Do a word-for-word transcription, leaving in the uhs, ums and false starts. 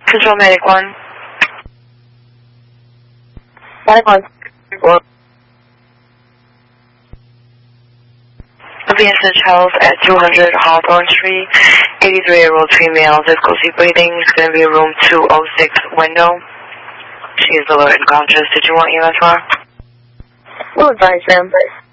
Control Medic one. Medic one. Well, V S H Health at two hundred Hawthorne Street. eighty-three-year-old female, difficulty breathing. She's going to be room two oh six window. She is alert and conscious. Did you want U S R? we'll advise them, but